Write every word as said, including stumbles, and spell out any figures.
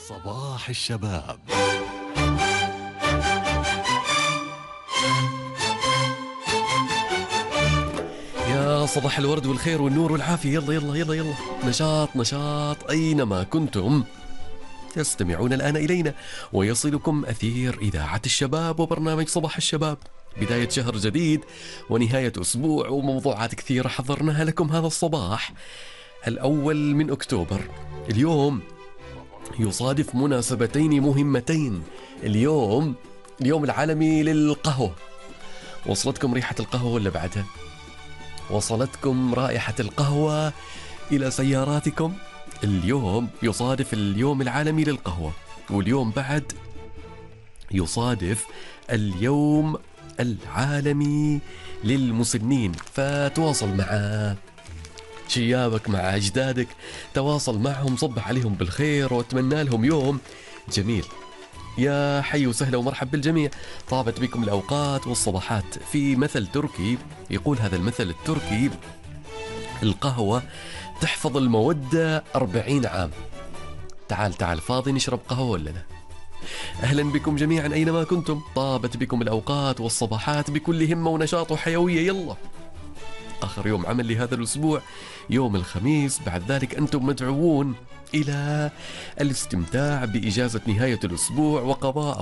صباح الشباب. يا صباح الورد والخير والنور والعافية. يلا يلا يلا يلا، نشاط نشاط أينما كنتم. تستمعون الآن إلينا ويصلكم أثير إذاعة الشباب وبرنامج صباح الشباب. بداية شهر جديد ونهاية أسبوع وموضوعات كثيرة حضرناها لكم هذا الصباح الأول من أكتوبر. اليوم يصادف مناسبتين مهمتين. اليوم اليوم العالمي للقهوة. وصلتكم ريحة القهوة ولا بعدها؟ وصلتكم رائحة القهوة إلى سياراتكم؟ اليوم يصادف اليوم العالمي للقهوة، واليوم بعد يصادف اليوم العالمي للمسنين. فتواصل مع شيابك، مع أجدادك، تواصل معهم، صبح عليهم بالخير واتمنى لهم يوم جميل. يا حي وسهلا ومرحب بالجميع. طابت بكم الأوقات والصباحات. في مثل تركي يقول، هذا المثل التركي: القهوة تحفظ المودة أربعين عام. تعال تعال فاضي نشرب قهوة ولا لا؟ أهلا بكم جميعا أينما كنتم. طابت بكم الأوقات والصباحات بكل همة ونشاط وحيوية. يلا، آخر يوم عمل لهذا الأسبوع يوم الخميس. بعد ذلك أنتم مدعوون إلى الاستمتاع بإجازة نهاية الأسبوع وقضاء